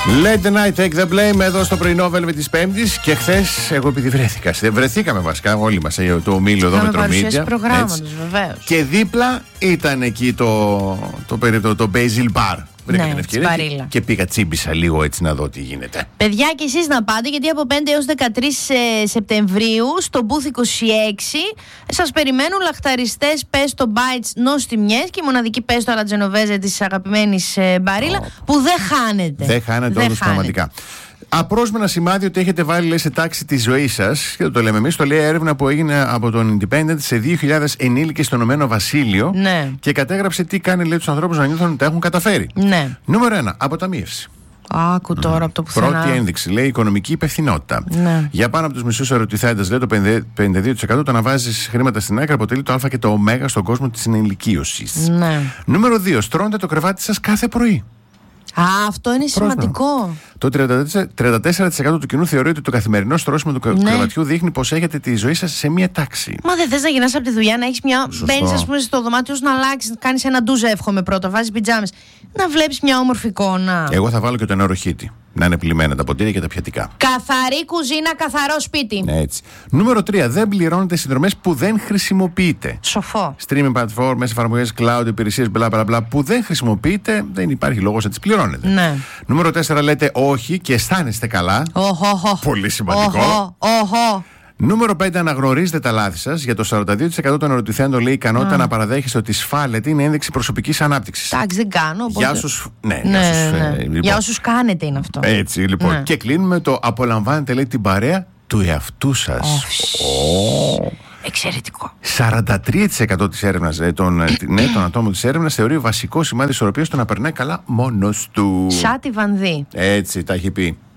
Let the night take the blame εδώ στο πρωινό Velvet της Πέμπτης. Και χθες, εγώ επειδή βρεθήκαμε βασικά όλοι μας το ομίλιο εδώ με Τρομίδια. Και δίπλα ήταν εκεί το Basil Bar. Βρήκα την ευκαιρία και πήγα τσίμπησα λίγο έτσι να δω τι γίνεται. Παιδιά, και εσείς να πάτε, γιατί από 5 έως 13 Σεπτεμβρίου στο Booth 26 σας περιμένουν λαχταριστές pesto bites νόστιμιες και η μοναδική pesto alla genovese της αγαπημένης Μπαρίλα που δεν χάνεται. Δεν χάνεται όντως πραγματικά. Απρόσμενα σημάδι ότι έχετε βάλει, λέει, σε τάξη τη ζωή σας, και το λέμε εμείς, το λέει έρευνα που έγινε από τον Independent σε 2.000 ενήλικες στο Ηνωμένο Βασίλειο, και κατέγραψε τι κάνει, λέει, τους ανθρώπους να νιώθουν ότι τα έχουν καταφέρει. Νούμερο 1, αποταμίευση. Άκου τώρα από το πουθενά. Πρώτη ένδειξη, λέει, οικονομική υπευθυνότητα. Για πάνω από τους μισούς ερωτηθέντες, λέει, το 52% το να βάζεις χρήματα στην άκρη αποτελεί το Α και το Ω στον κόσμο της ενηλικίωσης. Νούμερο 2, στρώνετε το κρεβάτι σας κάθε πρωί. Αυτό είναι σημαντικό. Το 34% του κοινού θεωρεί ότι το καθημερινό στρώσιμο του κρεβατιού δείχνει πως έχετε τη ζωή σας σε μία τάξη. Μα δεν θες να γυρνάς από τη δουλειά, να έχεις μια. Μπαίνεις, ας πούμε, στο δωμάτιο σου να αλλάξεις, κάνεις ένα ντουζ, εύχομαι πρώτα, βάζεις πιτζάμες. Να βλέπεις μια όμορφη εικόνα. Εγώ θα βάλω και το νερό χύτη. Να είναι πλημμένα τα ποτήρια και τα πιατικά. Καθαρή κουζίνα, καθαρό σπίτι. Έτσι. Νούμερο 3. Δεν πληρώνετε συνδρομές που δεν χρησιμοποιείτε. Σοφό. Streaming platforms, εφαρμογές cloud, υπηρεσίες μπλα που δεν χρησιμοποιείτε, δεν υπάρχει λόγος να τις πληρώνετε. Νούμερο 4. Λέτε όχι και αισθάνεστε καλά. Πολύ σημαντικό. Νούμερο 5. Αναγνωρίζετε τα λάθη σας. Για το 42% των ερωτηθέντων, λέει, η ικανότητα να παραδέχεστε ότι σφάλετε είναι ένδειξη προσωπικής ανάπτυξης. Εντάξει, δεν κάνω. Οπότε... Για όσους κάνετε είναι αυτό. Έτσι, λοιπόν. Και κλείνουμε το απολαμβάνετε, λέει, την παρέα του εαυτού σας. Εξαιρετικό. 43% της έρευνας, των ατόμων της έρευνας θεωρεί βασικό σημάδι ισορροπίας το να περνάει καλά μόνος του. Σάτι Βανδύ. Έτσι, τα έχει πει.